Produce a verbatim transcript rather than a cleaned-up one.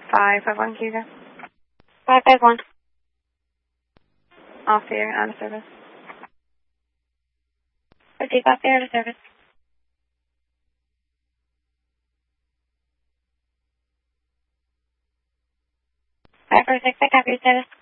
five five one Cuba. five five one. Off the air, out of service. Proceed off the air, out of service. five four six, I copy your status.